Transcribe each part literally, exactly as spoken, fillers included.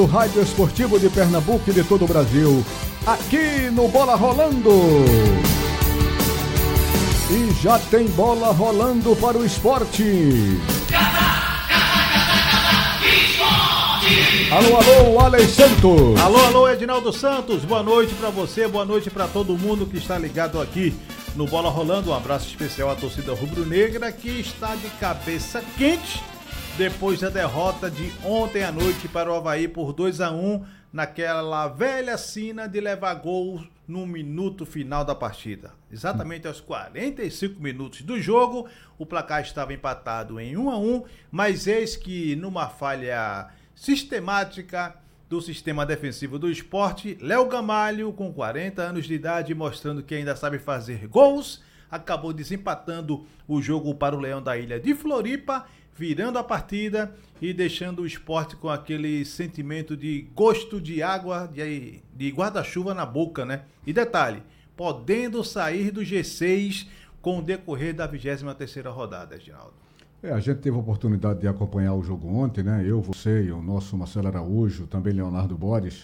O Rádio Esportivo de Pernambuco e de todo o Brasil, aqui no Bola Rolando. E já tem bola rolando para o esporte. Alô, alô, Alex Santos. Alô, alô, Edinaldo Santos. Boa noite para você, boa noite para todo mundo que está ligado aqui no Bola Rolando. Um abraço especial à torcida rubro-negra que está de cabeça quente depois da derrota de ontem à noite para o Avaí por dois a um, naquela velha sina de levar gol no minuto final da partida. Exatamente aos quarenta e cinco minutos do jogo, o placar estava empatado em um a um, mas eis que numa falha sistemática do sistema defensivo do Sport, Léo Gamalho, com quarenta anos de idade, mostrando que ainda sabe fazer gols, acabou desempatando o jogo para o Leão da Ilha de Floripa, virando a partida e deixando o Sport com aquele sentimento de gosto de água, de, de guarda-chuva na boca, né? E detalhe, podendo sair do G seis com o decorrer da vigésima terceira rodada, Reginaldo. É, a gente teve a oportunidade de acompanhar o jogo ontem, né? Eu, você e o nosso Marcelo Araújo, também Leonardo Borges,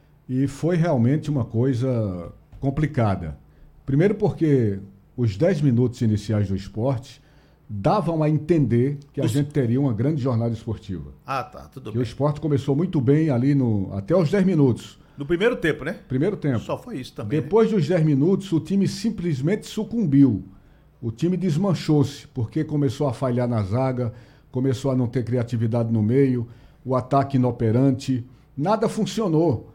e foi realmente uma coisa complicada. Primeiro porque os dez minutos iniciais do Sport davam a entender que a Os... gente teria uma grande jornada esportiva. Ah, tá, tudo que bem. O Sport começou muito bem ali no até os dez minutos. No primeiro tempo, né? Primeiro tempo. Só foi isso também. Depois né? dos dez minutos, o time simplesmente sucumbiu. O time desmanchou-se, porque começou a falhar na zaga, começou a não ter criatividade no meio, o ataque inoperante, nada funcionou.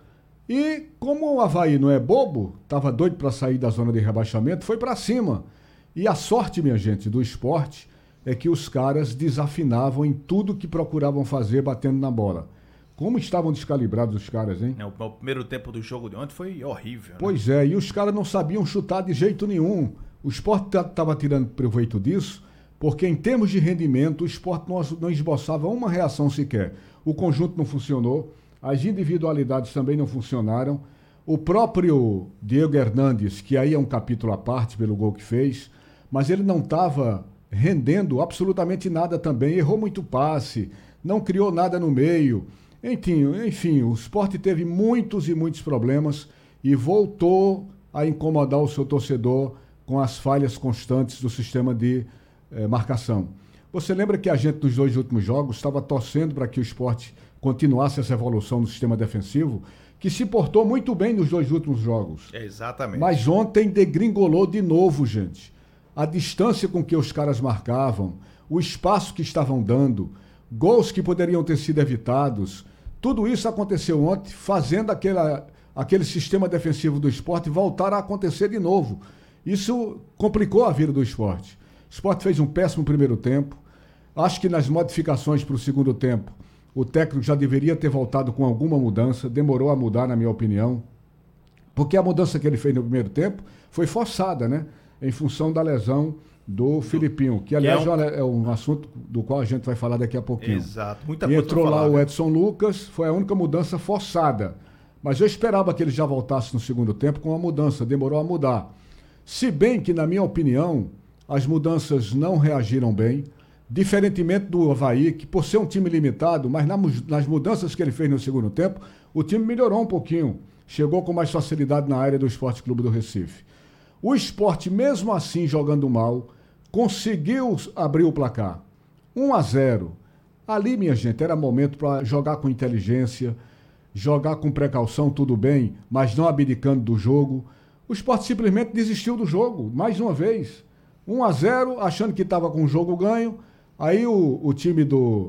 E como o Avaí não é bobo, estava doido para sair da zona de rebaixamento, foi para cima. E a sorte, minha gente, do Sport é que os caras desafinavam em tudo que procuravam fazer batendo na bola. Como estavam descalibrados os caras, hein? É, o, o primeiro tempo do jogo de ontem foi horrível. Né? Pois é, e os caras não sabiam chutar de jeito nenhum. O Sport estava tirando proveito disso, porque em termos de rendimento, o Sport não, não esboçava uma reação sequer. O conjunto não funcionou, as individualidades também não funcionaram. O próprio Diego Hernandes, que aí é um capítulo à parte pelo gol que fez, mas ele não estava rendendo absolutamente nada também, errou muito passe, não criou nada no meio. Enfim, enfim, o Sport teve muitos e muitos problemas e voltou a incomodar o seu torcedor com as falhas constantes do sistema de eh, marcação. Você lembra que a gente nos dois últimos jogos estava torcendo para que o Sport continuasse essa evolução no sistema defensivo, que se portou muito bem nos dois últimos jogos. É exatamente. Mas ontem degringolou de novo, gente. A distância com que os caras marcavam, o espaço que estavam dando, gols que poderiam ter sido evitados, tudo isso aconteceu ontem, fazendo aquela, aquele sistema defensivo do Sport voltar a acontecer de novo. Isso complicou a vida do Sport. O Sport fez um péssimo primeiro tempo. Acho que nas modificações para o segundo tempo, o técnico já deveria ter voltado com alguma mudança. Demorou a mudar, na minha opinião. Porque a mudança que ele fez no primeiro tempo foi forçada, né? Em função da lesão do Filipinho, que aliás que é, um... é um assunto do qual a gente vai falar daqui a pouquinho. Exato, muita e coisa entrou falar, lá né? o Edson Lucas, foi a única mudança forçada. Mas eu esperava que ele já voltasse no segundo tempo com uma mudança, demorou a mudar. Se bem que, na minha opinião, as mudanças não reagiram bem, diferentemente do Avaí, que por ser um time limitado, mas nas mudanças que ele fez no segundo tempo, o time melhorou um pouquinho, chegou com mais facilidade na área do Esporte Clube do Recife. O Sport, mesmo assim jogando mal, conseguiu abrir o placar. um a zero. Ali, minha gente, era momento para jogar com inteligência, jogar com precaução, tudo bem, mas não abdicando do jogo. O Sport simplesmente desistiu do jogo, mais uma vez. um a zero, achando que estava com o jogo ganho. Aí o, o time do,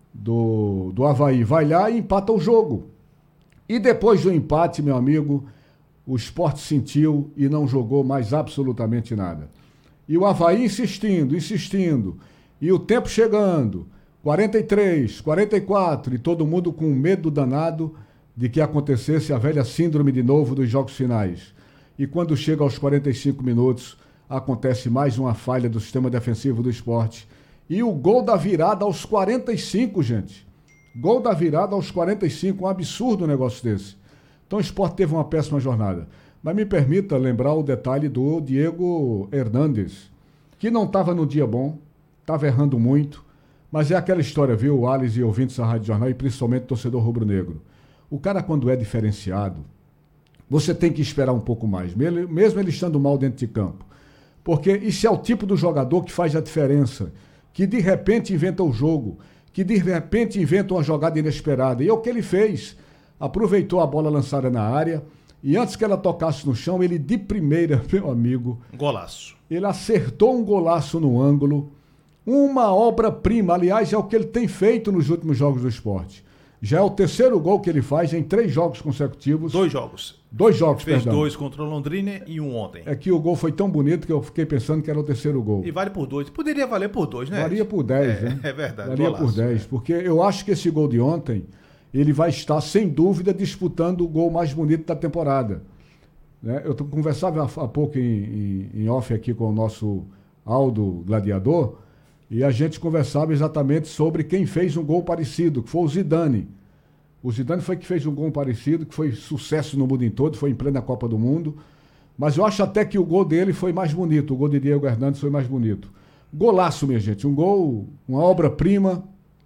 do, do Avaí vai lá e empata o jogo. E depois do empate, meu amigo, o Sport sentiu e não jogou mais absolutamente nada. E o Avaí insistindo, insistindo. E o tempo chegando. quarenta e três, quarenta e quatro, e todo mundo com medo danado de que acontecesse a velha síndrome de novo dos jogos finais. E quando chega aos quarenta e cinco minutos, acontece mais uma falha do sistema defensivo do Sport. E o gol da virada aos quarenta e cinco, gente. Gol da virada aos quarenta e cinco, um absurdo um negócio desse. Então o Sport teve uma péssima jornada. Mas me permita lembrar o detalhe do Diego Hernandes, que não estava no dia bom, estava errando muito, mas é aquela história, viu, Alice e ouvintes da Rádio Jornal, e principalmente torcedor rubro-negro. O cara, quando é diferenciado, você tem que esperar um pouco mais, mesmo ele estando mal dentro de campo. Porque isso é o tipo do jogador que faz a diferença, que de repente inventa o jogo, que de repente inventa uma jogada inesperada. E é o que ele fez. Aproveitou a bola lançada na área e antes que ela tocasse no chão, ele de primeira, meu amigo... Golaço. Ele acertou um golaço no ângulo, uma obra-prima, aliás, é o que ele tem feito nos últimos jogos do Sport. Já é o terceiro gol que ele faz em três jogos consecutivos. Dois jogos. Dois jogos, Fez perdão. dois contra o Londrina e um ontem. É que o gol foi tão bonito que eu fiquei pensando que era o terceiro gol. E vale por dois. Poderia valer por dois, né? Valia por dez, é, né? É verdade. Valia golaço, por dez, é. porque eu acho que esse gol de ontem, ele vai estar, sem dúvida, disputando o gol mais bonito da temporada. Né? Eu conversava há pouco em, em, em off aqui com o nosso Aldo Gladiador, e a gente conversava exatamente sobre quem fez um gol parecido, que foi o Zidane. O Zidane foi que fez um gol parecido, que foi sucesso no mundo em todo, foi em plena Copa do Mundo. Mas eu acho até que o gol dele foi mais bonito, o gol de Diego Hernandes foi mais bonito. Golaço, minha gente, um gol, uma obra-prima,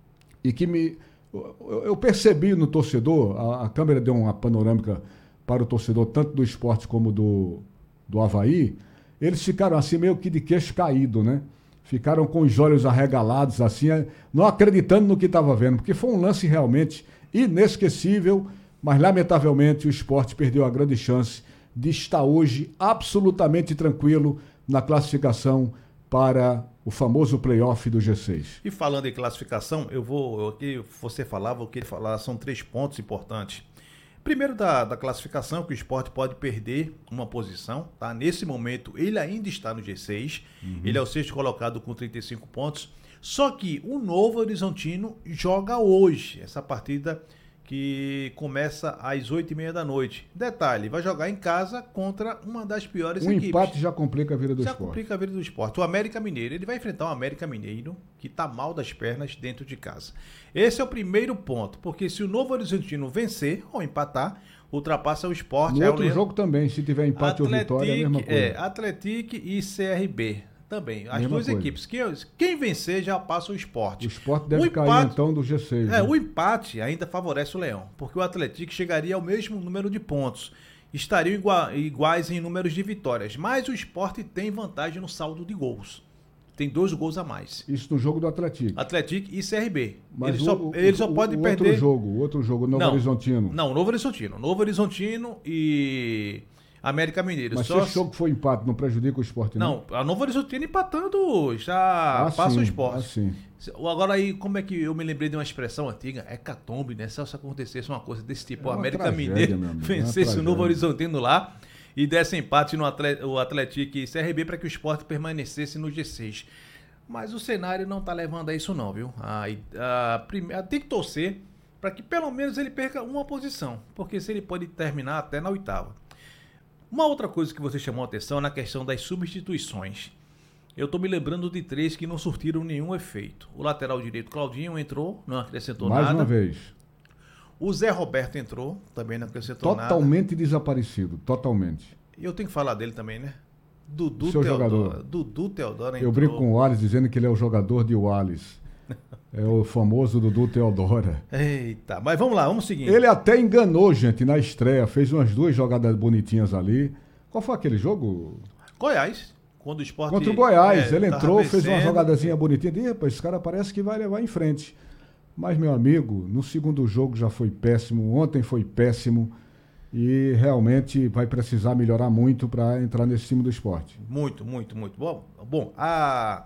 e que me... Eu, eu percebi no torcedor, a, a câmera deu uma panorâmica para o torcedor, tanto do Sport como do, do Avaí, eles ficaram assim meio que de queixo caído, né? Ficaram com os olhos arregalados, assim, não acreditando no que estava vendo, porque foi um lance realmente inesquecível, mas lamentavelmente o Sport perdeu a grande chance de estar hoje absolutamente tranquilo na classificação para o famoso playoff do G seis. E falando em classificação, eu vou, o que você falava, o que ele falava, são três pontos importantes. Primeiro da, da classificação, que o Sport pode perder uma posição, tá? Nesse momento ele ainda está no G seis, uhum. Ele é o sexto colocado com trinta e cinco pontos, só que o Novo Horizontino joga hoje, essa partida que começa às oito e meia da noite. Detalhe, vai jogar em casa contra uma das piores um equipes. Um empate já complica a vida do já Sport. Já complica a vida do Sport. O América Mineiro, ele vai enfrentar o América Mineiro, que está mal das pernas dentro de casa. Esse é o primeiro ponto, porque se o Novo Horizontino vencer ou empatar, ultrapassa o Sport. No é outro o jogo também, se tiver empate Atlético, ou vitória, é a mesma coisa. É, Atlético e C R B. Também, as mesma duas coisa. equipes. Quem, quem vencer já passa o Sport. O Sport deve o cair empate, então do G seis. É, né? o empate ainda favorece o Leão, porque o Atlético chegaria ao mesmo número de pontos. Estariam igua, iguais em números de vitórias, mas o Sport tem vantagem no saldo de gols. Tem dois gols a mais. Isso no jogo do Atlético. Atlético e C R B. Mas ele o, só, o, ele só o, pode o perder... outro jogo, o outro jogo, Novo não, Horizontino. Não, Novo Horizontino. Novo Horizontino e... América Mineiro. Mas só se esse jogo for empate, não prejudica o Sport, não? Não, a Novo Horizontino empatando já ah, passa sim, o Sport. Ah, sim. Agora aí, como é que eu me lembrei de uma expressão antiga? É catombe, né? Se acontecesse uma coisa desse tipo, é o América tragédia, Mineiro vencesse é o Novo Horizontino lá e desse empate no Atlético e C R B para que o Sport permanecesse no G seis. Mas o cenário não tá levando a isso não, viu? A, a, a, tem que torcer para que pelo menos ele perca uma posição, porque se ele pode terminar até na oitava. Uma outra coisa que você chamou a atenção é na questão das substituições. Eu tô me lembrando de três que não surtiram nenhum efeito. O lateral direito Claudinho entrou, não acrescentou Mais nada. Mais uma vez. O Zé Roberto entrou, também não acrescentou totalmente nada. Totalmente desaparecido, totalmente. E eu tenho que falar dele também, né? Dudu Seu Teodoro. jogador. Dudu Teodoro entrou. Eu brinco com o Wallace dizendo que ele é o jogador de Wallace. É o famoso Dudu Teodora. Eita, mas vamos lá, vamos seguir. Ele até enganou, gente, na estreia. Fez umas duas jogadas bonitinhas ali. Qual foi aquele jogo? Goiás. Quando o Sport... Contra o Goiás. É, ele entrou, vencendo. fez uma jogadazinha bonitinha. E, rapaz, esse cara parece que vai levar em frente. Mas, meu amigo, no segundo jogo já foi péssimo. Ontem foi péssimo. E realmente vai precisar melhorar muito para entrar nesse time do Sport. Muito, muito, muito. Bom, bom a...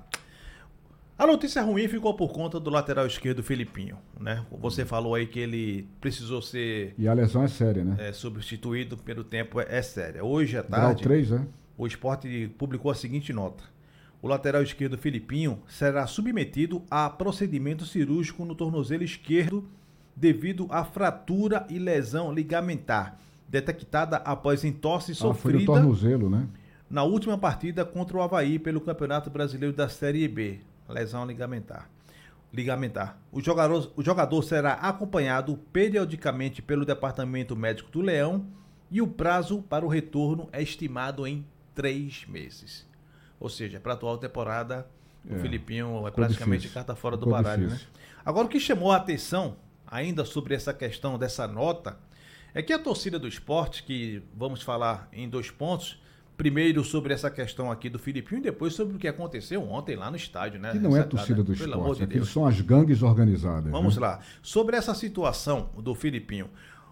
A notícia ruim ficou por conta do lateral esquerdo Filipinho, né? Você falou aí que ele precisou ser... E a lesão é séria, né? É, substituído pelo tempo, é, é séria. Hoje à tarde, Grau três, né? O Sport publicou a seguinte nota. O lateral esquerdo Filipinho será submetido a procedimento cirúrgico no tornozelo esquerdo devido à fratura e lesão ligamentar, detectada após entorse ah, sofrida... Foi no tornozelo, né? Na última partida contra o Avaí pelo Campeonato Brasileiro da Série B. Lesão ligamentar. ligamentar. O jogador, o jogador será acompanhado periodicamente pelo Departamento Médico do Leão e o prazo para o retorno é estimado em três meses. Ou seja, para a atual temporada, é, o Filipinho é praticamente difícil. Carta fora do baralho, né? Agora, o que chamou a atenção, ainda sobre essa questão dessa nota, é que a torcida do Sport, que vamos falar em dois pontos, primeiro sobre essa questão aqui do Filipinho e depois sobre o que aconteceu ontem lá no estádio, né? Que não é a torcida do Sport, aquilo são as gangues organizadas. Vamos né? lá. Sobre essa situação do Filipinho,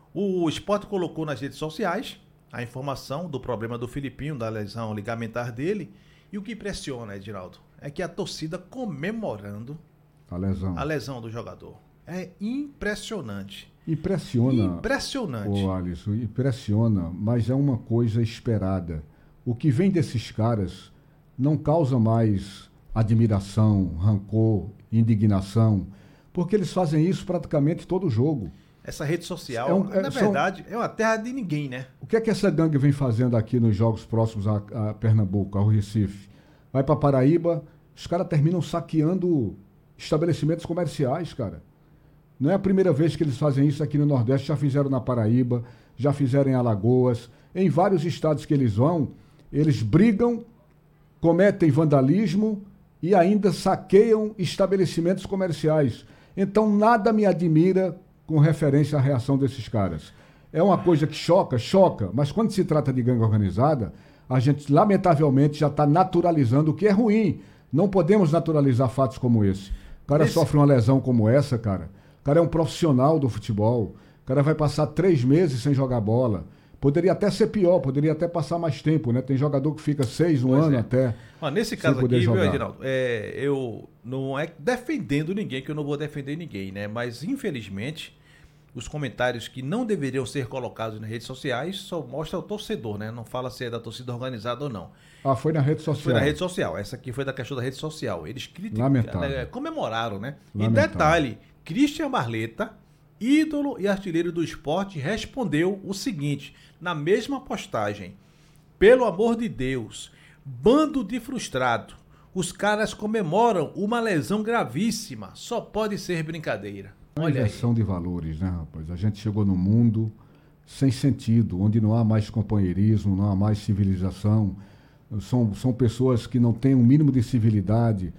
o Sport colocou nas redes sociais a informação do problema do Filipinho, da lesão ligamentar dele, e o que impressiona, Edinaldo, é que a torcida comemorando a lesão, a lesão do jogador. É impressionante. Impressiona. Impressionante. Ô, Alisson, impressiona, mas é uma coisa esperada. O que vem desses caras não causa mais admiração, rancor, indignação, porque eles fazem isso praticamente todo jogo. Essa rede social, é um, é, na verdade, são... é uma terra de ninguém, né? O que é que essa gangue vem fazendo aqui nos jogos próximos a, a Pernambuco, ao Recife? Vai para Paraíba, os caras terminam saqueando estabelecimentos comerciais, cara. Não é a primeira vez que eles fazem isso aqui no Nordeste, já fizeram na Paraíba, já fizeram em Alagoas, em vários estados que eles vão, eles brigam, cometem vandalismo e ainda saqueiam estabelecimentos comerciais. Então nada me admira com referência à reação desses caras. É uma coisa que choca, choca, mas quando se trata de gangue organizada, a gente lamentavelmente já está naturalizando o que é ruim. Não podemos naturalizar fatos como esse. O cara esse... sofre uma lesão como essa, cara. O cara é um profissional do futebol. O cara vai passar três meses sem jogar bola. Poderia até ser pior, poderia até passar mais tempo, né? Tem jogador que fica seis, um pois ano é. até. Mas nesse caso aqui, viu, Edinaldo? É, eu não é defendendo ninguém, que eu não vou defender ninguém, né? Mas, infelizmente, os comentários que não deveriam ser colocados nas redes sociais só mostram o torcedor, né? Não fala se é da torcida organizada ou não. Ah, foi na rede social. Foi na rede social. Essa aqui foi da questão da rede social. Eles criticaram, né, comemoraram, né? Lamentável. E detalhe, Christian Barleta, ídolo e artilheiro do esporte, respondeu o seguinte, na mesma postagem: pelo amor de Deus, bando de frustrado, os caras comemoram uma lesão gravíssima, só pode ser brincadeira. Uma inversão de valores, né, rapaz? A gente chegou num mundo sem sentido, onde não há mais companheirismo, não há mais civilização, são, são pessoas que não têm um mínimo de civilidade.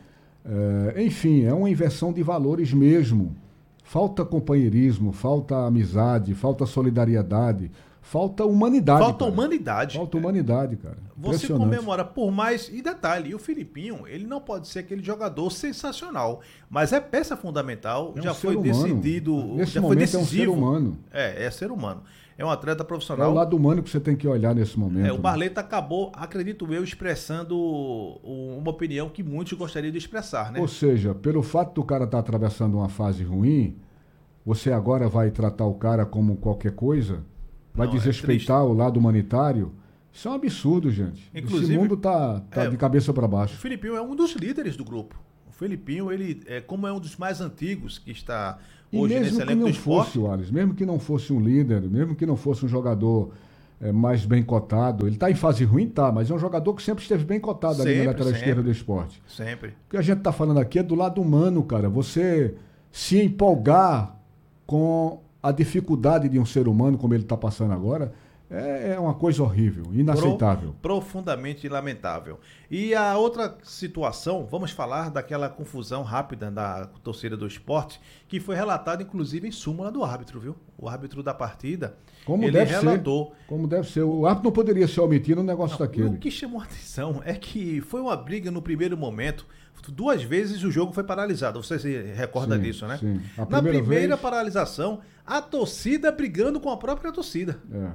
É, enfim, é uma inversão de valores mesmo. Falta companheirismo, falta amizade, falta solidariedade, falta humanidade. Falta cara. humanidade. Falta humanidade, cara. Você comemora por mais... E detalhe, e o Filipinho, ele não pode ser aquele jogador sensacional, mas é peça fundamental, é um já foi humano. decidido... Nesse já momento foi decisivo. É um ser humano. É, é ser humano. É um atleta É profissional. o lado humano que você tem que olhar nesse momento. É, o né? Barleta acabou, acredito eu, expressando uma opinião que muitos gostariam de expressar, né? Ou seja, pelo fato do cara estar atravessando uma fase ruim, você agora vai tratar o cara como qualquer coisa? Vai Não, desrespeitar é o lado humanitário? Isso é um absurdo, gente. Inclusive, esse mundo tá, tá é, de cabeça para baixo. O Filipinho é um dos líderes do grupo. O Filipinho, ele, é, como é um dos mais antigos que está E hoje mesmo nesse que elenco não do esporte... fosse, Wallace, mesmo que não fosse um líder, mesmo que não fosse um jogador é, mais bem cotado, ele está em fase ruim, tá, mas é um jogador que sempre esteve bem cotado ali na lateral esquerda do esporte. Sempre. O que a gente está falando aqui é do lado humano, cara. Você se empolgar com a dificuldade de um ser humano, como ele está passando agora, é, é uma coisa horrível, inaceitável. Pro, profundamente lamentável. E a outra situação, vamos falar daquela confusão rápida da torcida do esporte, que foi relatada inclusive em súmula do árbitro, viu? O árbitro da partida, como ele deve relatou... Ser, como deve ser. O árbitro não poderia se omitir num negócio não, daquele. O que chamou a atenção é que foi uma briga no primeiro momento. Duas vezes o jogo foi paralisado. Você se recorda sim, disso, né? Sim. A Na primeira primeira vez... paralisação, a torcida brigando com a própria torcida. É.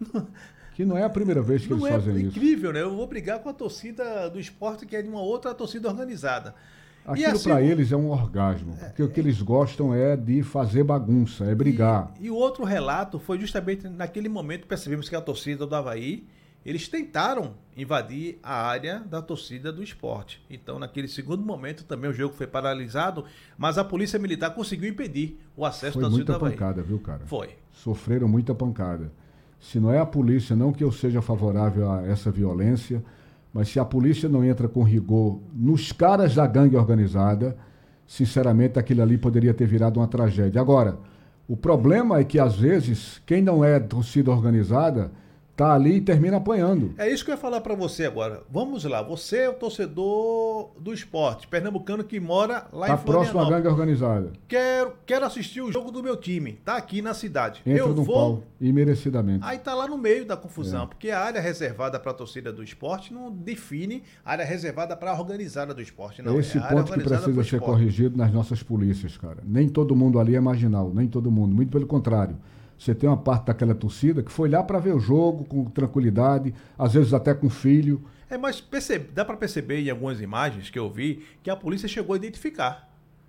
Que não é a primeira vez que não eles é fazem isso. Incrível, né? Eu vou brigar com a torcida do esporte, que é de uma outra torcida organizada. Aquilo assim, para eles é um orgasmo, porque é, o que eles gostam é de fazer bagunça, é brigar. E, e o outro relato foi justamente naquele momento, percebemos que a torcida do Avaí, eles tentaram invadir a área da torcida do esporte. Então, naquele segundo momento, também o jogo foi paralisado, mas a polícia militar conseguiu impedir o acesso foi da torcida do Avaí. Foi muita pancada, viu, cara? Foi. Sofreram muita pancada. Se não é a polícia, não que eu seja favorável a essa violência, mas se a polícia não entra com rigor nos caras da gangue organizada, sinceramente, aquilo ali poderia ter virado uma tragédia. Agora, o problema é que, às vezes, quem não é torcida organizada está tá ali e termina apanhando. É isso que eu ia falar para você agora. Vamos lá, você é o torcedor do esporte, pernambucano que mora lá tá em Florianópolis. Tá próximo à gangue organizada. Quero, quero assistir o jogo do meu time, tá aqui na cidade. Entra eu no vou... pau, imerecidamente. Aí tá lá no meio da confusão, é. porque a área reservada para a torcida do esporte não define a área reservada para a organizada do esporte, não. Esse é ponto que precisa ser corrigido nas nossas polícias, cara. Nem todo mundo ali é marginal, nem todo mundo, muito pelo contrário. Você tem uma parte daquela torcida que foi lá para ver o jogo com tranquilidade, às vezes até com filho. É, mas percebe, dá para perceber em algumas imagens que eu vi que a polícia chegou a identificar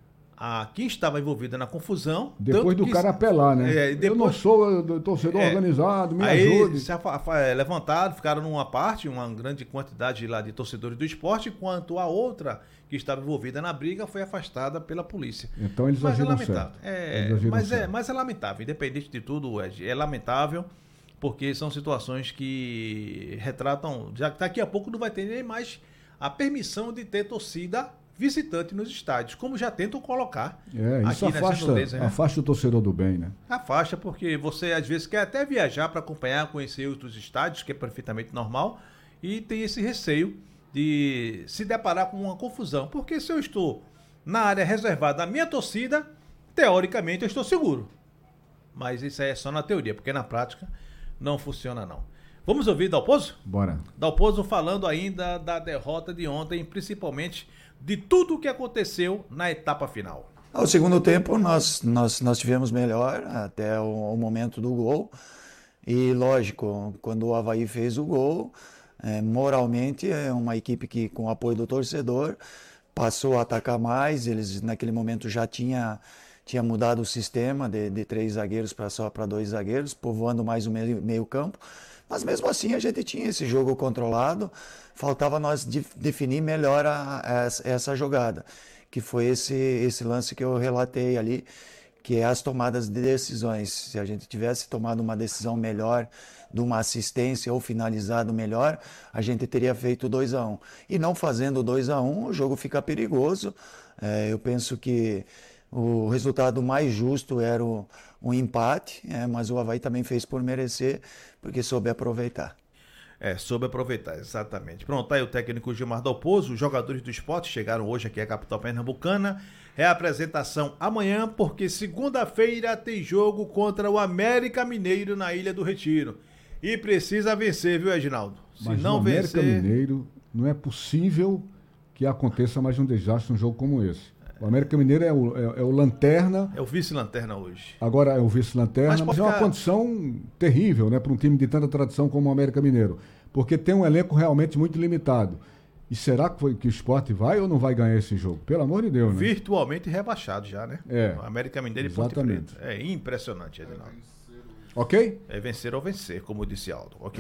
a quem estava envolvida na confusão. Depois do que, cara apelar, né? É, depois, eu não sou do torcedor é, organizado, me aí ajude. Se levantaram, ficaram numa parte, uma grande quantidade lá de torcedores do esporte, enquanto a outra que estava envolvida na briga foi afastada pela polícia. Então eles mas agiram é lamentável. certo. É, eles mas, certo. É, mas é lamentável, independente de tudo, é, é lamentável, porque são situações que retratam. Já que daqui a pouco não vai ter nem mais a permissão de ter torcida visitante nos estádios, como já tentam colocar. É, isso aqui afasta, nudeza, né? afasta o torcedor do bem, né? Afasta, porque você às vezes quer até viajar para acompanhar, conhecer outros estádios, que é perfeitamente normal, e tem esse receio de se deparar com uma confusão. Porque se eu estou na área reservada à minha torcida, teoricamente eu estou seguro. Mas isso aí é só na teoria, porque na prática não funciona não. Vamos ouvir Dalpozo? Bora. Dalpozo falando ainda da derrota de ontem, principalmente de tudo o que aconteceu na etapa final. Ao segundo tempo nós, nós, nós tivemos melhor até o, o momento do gol. E lógico, quando o Avaí fez o gol, é, moralmente é uma equipe que, com o apoio do torcedor, passou a atacar mais. Eles naquele momento já tinha, tinha mudado o sistema de, de três zagueiros para só para dois zagueiros, povoando mais o meio, meio campo. Mas mesmo assim a gente tinha esse jogo controlado, faltava nós de, definir melhor a, a, essa jogada, que foi esse, esse lance que eu relatei ali, que é as tomadas de decisões. Se a gente tivesse tomado uma decisão melhor, de uma assistência ou finalizado melhor, a gente teria feito dois a um. E não fazendo dois a um, o jogo fica perigoso. É, eu penso que o resultado mais justo era o, um empate, é, mas o Avaí também fez por merecer, porque soube aproveitar. É, soube aproveitar, exatamente. Pronto, aí o técnico Gilmar Dalpozo, os jogadores do esporte chegaram hoje aqui à capital pernambucana. Reapresentação amanhã, porque segunda-feira tem jogo contra o América Mineiro na Ilha do Retiro. E precisa vencer, viu, Reginaldo? Se mas não no vencer... América Mineiro não é possível que aconteça mais um desastre num jogo como esse. O América Mineiro é o, é, é o lanterna. É o vice-lanterna hoje. Agora é o vice-lanterna, mas, mas é uma ficar... condição terrível, né, para um time de tanta tradição como o América Mineiro. Porque tem um elenco realmente muito limitado. E será que, foi, que o Sport vai ou não vai ganhar esse jogo? Pelo amor de Deus, né? Virtualmente rebaixado já, né? É. O América Mineiro e Ponte Preta. É impressionante, Edinaldo. Ok? É vencer ou vencer, como disse Aldo. Ok.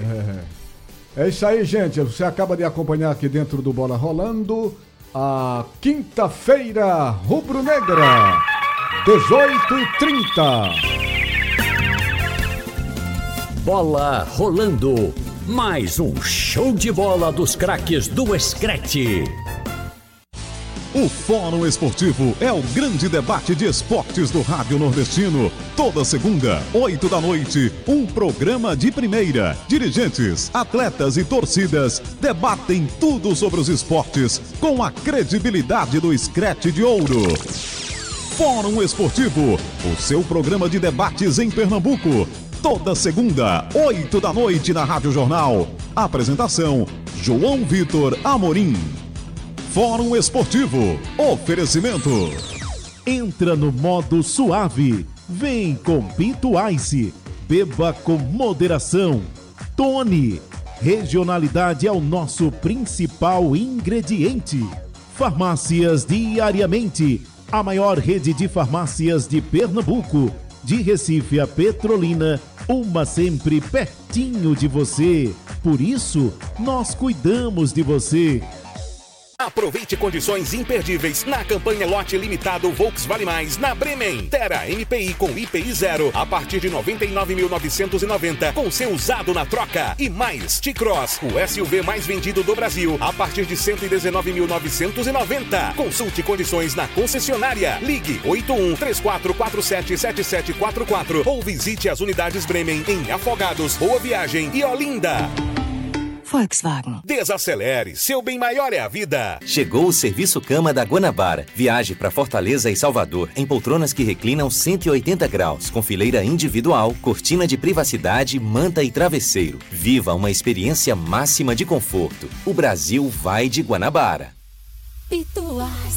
É. é isso aí, gente. Você acaba de acompanhar aqui dentro do Bola Rolando a quinta-feira rubro-negra, dezoito e trinta. Bola rolando. Mais um show de bola dos craques do Screte. O Fórum Esportivo é o grande debate de esportes do Rádio Nordestino. Toda segunda, oito da noite, um programa de primeira. Dirigentes, atletas e torcidas debatem tudo sobre os esportes com a credibilidade do Screte de Ouro. Fórum Esportivo, o seu programa de debates em Pernambuco. Toda segunda, oito da noite na Rádio Jornal. Apresentação, João Vitor Amorim. Fórum Esportivo. Oferecimento. Entra no modo suave. Vem com Pinto Ice. Beba com moderação. Tony. Regionalidade é o nosso principal ingrediente. Farmácias Diariamente. A maior rede de farmácias de Pernambuco. De Recife a Petrolina, uma sempre pertinho de você. Por isso, nós cuidamos de você. Aproveite condições imperdíveis na campanha lote limitado Volkswagen Mais na Bremen. Terra M P I com I P I zero a partir de noventa e nove mil novecentos e noventa com seu usado na troca. E mais T-Cross, o S U V mais vendido do Brasil a partir de cento e dezenove mil novecentos e noventa. Consulte condições na concessionária. Ligue oito um três quatro quatro sete sete sete quatro quatro ou visite as unidades Bremen em Afogados, Boa Viagem e Olinda. Volkswagen. Desacelere, seu bem maior é a vida. Chegou o serviço cama da Guanabara. Viaje para Fortaleza e Salvador em poltronas que reclinam cento e oitenta graus, com fileira individual, cortina de privacidade, manta e travesseiro. Viva uma experiência máxima de conforto. O Brasil vai de Guanabara. Pituás.